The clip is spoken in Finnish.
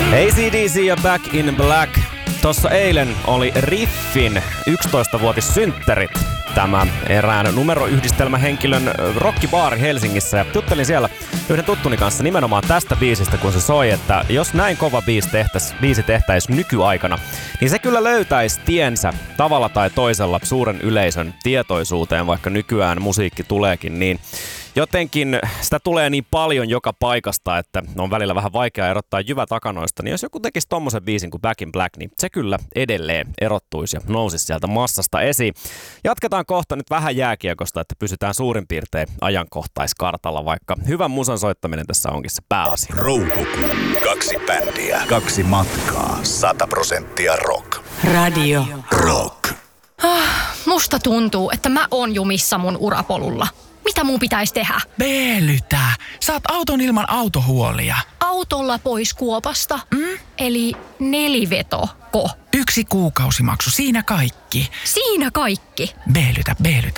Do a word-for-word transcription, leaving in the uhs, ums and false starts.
A C D C ja Back in Black. Tossa eilen oli Riffin yksitoistavuotissynttärit. Tämä erään numeroyhdistelmähenkilön rockibaari Helsingissä. Ja juttelin siellä yhden tuttuni kanssa nimenomaan tästä biisistä, kun se soi, että jos näin kova biisi tehtäisi, biisi tehtäisi nykyaikana, niin se kyllä löytäisi tiensä tavalla tai toisella suuren yleisön tietoisuuteen, vaikka nykyään musiikki tuleekin, niin jotenkin sitä tulee niin paljon joka paikasta, että on välillä vähän vaikea erottaa jyvä takanoista, niin jos joku tekisi tommosen biisin kuin Back in Black, niin se kyllä edelleen erottuisi ja nousisi sieltä massasta esiin. Jatketaan kohta nyt vähän jääkiekosta, että pysytään suurin piirtein ajankohtaiskartalla, vaikka hyvän musan soittaminen tässä onkin se pääasia. Roukukuu. Kaksi bändiä, kaksi matkaa, sata prosenttia rock. Radio Rock. Ah, musta tuntuu, että mä oon jumissa mun urapolulla. Mitä mun pitäisi tehdä? Beelytä. Saat auton ilman autohuolia. Autolla pois kuopasta? Mm? Eli nelivetoko? Yksi kuukausimaksu, siinä kaikki. Siinä kaikki? Beelytä, beelytä.